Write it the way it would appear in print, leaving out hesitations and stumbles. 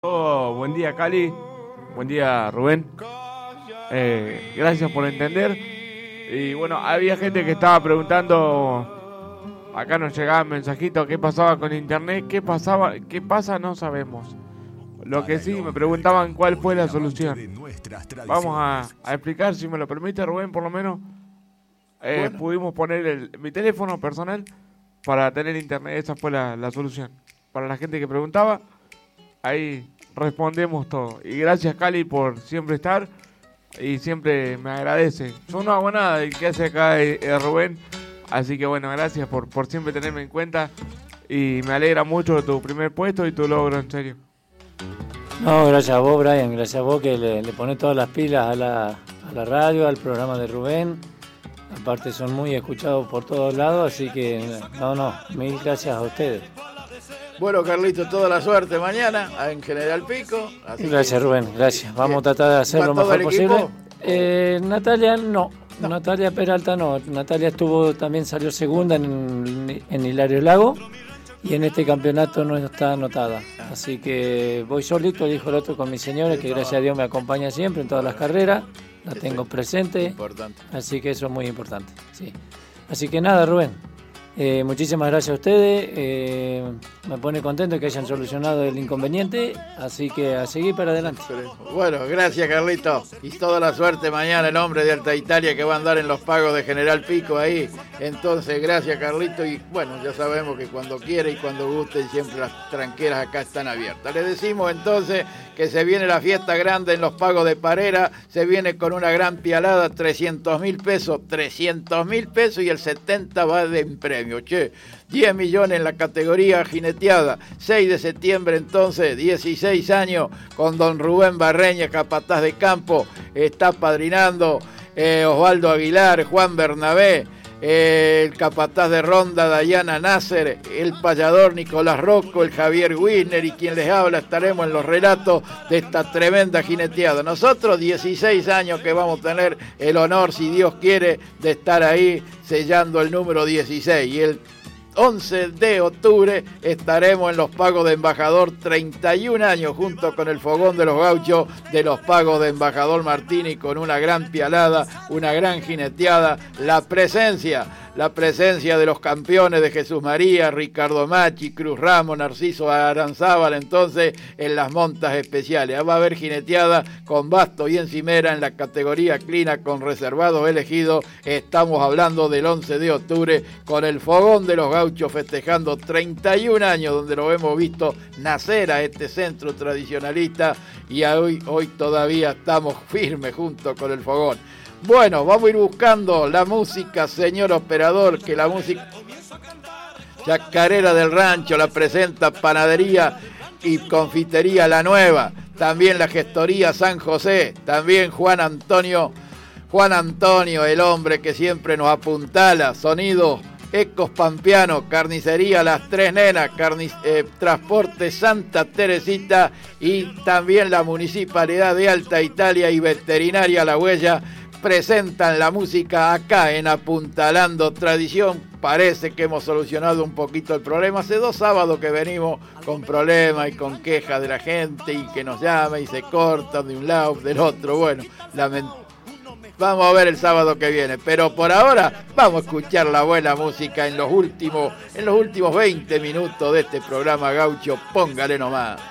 Oh, buen día, Cali. Buen día, Rubén. Gracias por entender. Y bueno, había gente que estaba preguntando. Acá nos llegaban mensajitos. ¿Qué pasaba con internet? ¿Qué pasaba? ¿Qué pasa? No sabemos. Lo que sí, me preguntaban cuál fue la solución. Vamos a explicar, si me lo permite, Rubén, por lo menos. Bueno. Pudimos poner mi teléfono personal para tener internet. Esa fue la solución. Para la gente que preguntaba, ahí respondemos todo. Y gracias, Cali, por siempre estar. Y siempre me agradece. Yo no hago nada del que hace acá Rubén. Así que bueno, gracias por siempre tenerme en cuenta. Y me alegra mucho tu primer puesto y tu logro, en serio. No, gracias a vos, Brian. Gracias a vos que le pones todas las pilas a la radio, al programa de Rubén. Aparte son muy escuchados por todos lados, así que mil gracias a ustedes. Bueno, Carlito, toda la suerte mañana en General Pico. Así gracias, Rubén, gracias. Vamos a tratar de hacer lo mejor posible. Natalia no. Natalia Peralta no. Natalia también salió segunda en Hilario Lago y en este campeonato no está anotada. Así que voy solito, dijo el otro, con mi señora, que gracias a Dios me acompaña siempre en todas las carreras. La tengo presente. Importante. Así que eso es muy importante. Sí. Así que nada, Rubén. Muchísimas gracias a ustedes. Me pone contento que hayan solucionado el inconveniente. Así que a seguir para adelante. Bueno, gracias, Carlito. Y toda la suerte mañana el hombre de Alta Italia que va a andar en los pagos de General Pico ahí. Entonces, gracias, Carlito. Y bueno, ya sabemos que cuando quiere y cuando guste, siempre las tranqueras acá están abiertas. Le decimos entonces que se viene la fiesta grande en los pagos de Parera. Se viene con una gran pialada, 300.000 pesos. 300.000 pesos y el 70 va de premio. Che, 10 millones en la categoría jineteada. 6 de septiembre entonces, 16 años, con don Rubén Barreña, capataz de campo. Está padrinando Osvaldo Aguilar, Juan Bernabé, el capataz de ronda Dayana Nasser, el payador Nicolás Rocco, el Javier Wisner y quien les habla. Estaremos en los relatos de esta tremenda jineteada. Nosotros 16 años que vamos a tener el honor, si Dios quiere, de estar ahí sellando el número 16. Y el 11 de octubre estaremos en los pagos de Embajador, 31 años, junto con el Fogón de los Gauchos de los pagos de Embajador Martínez, con una gran pialada, una gran jineteada, la presencia de los campeones de Jesús María, Ricardo Machi, Cruz Ramos, Narciso Aranzábal, entonces en las montas especiales. Va a haber jineteada con basto y encimera en la categoría clina con reservados elegidos. Estamos hablando del 11 de octubre con el Fogón de los Gauchos festejando 31 años, donde lo hemos visto nacer a este centro tradicionalista, y hoy todavía estamos firmes junto con el Fogón. Bueno, vamos a ir buscando la música, señor operador, que la música Chacarera del Rancho la presenta Panadería y Confitería La Nueva, también la Gestoría San José, también Juan Antonio, el hombre que siempre nos apuntala, sonido Ecos Pampeano, Carnicería Las Tres Nenas, Transporte Santa Teresita y también la Municipalidad de Alta Italia y Veterinaria La Huella presentan la música acá en Apuntalando Tradición. Parece que hemos solucionado un poquito el problema. Hace 2 sábados que venimos con problemas y con quejas de la gente y que nos llama y se cortan de un lado, del otro. Bueno, vamos a ver el sábado que viene, pero por ahora vamos a escuchar la buena música en los últimos 20 minutos de este programa gaucho. Póngale nomás.